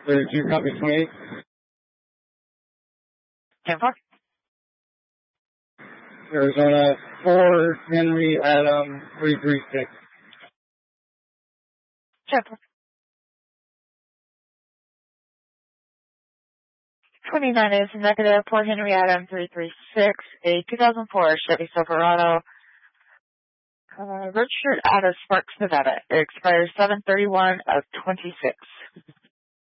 32 copy 28. 10-4. Arizona 4 Henry Adam 336. 10-4. 29 is negative. Port Henry Adam 336, a 2004 Chevy Silverado, registered out of Sparks, Nevada. It expires 7/31 of 26.